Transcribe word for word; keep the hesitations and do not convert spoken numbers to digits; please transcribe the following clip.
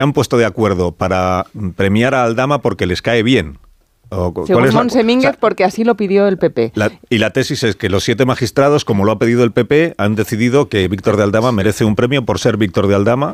han puesto de acuerdo para premiar a Aldama porque les cae bien. Según Montse Mínguez, o sea, porque así lo pidió el P P. La, y la tesis es que los siete magistrados, como lo ha pedido el P P, han decidido que Víctor de Aldama merece un premio por ser Víctor de Aldama